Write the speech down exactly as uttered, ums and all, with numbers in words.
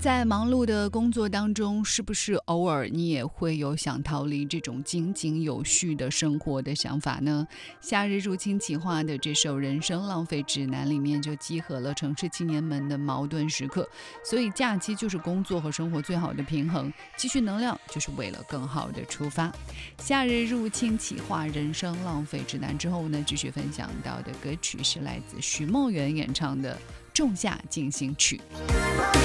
在忙碌的工作当中，是不是偶尔你也会有想逃离这种井井有序的生活的想法呢？夏日入侵企划的这首《人生浪费指南》里面就集合了城市青年们的矛盾时刻，所以假期就是工作和生活最好的平衡，积蓄能量就是为了更好的出发。夏日入侵企划《人生浪费指南》之后呢，继续分享到的歌曲是来自徐梦圆演唱的《仲夏进行曲》。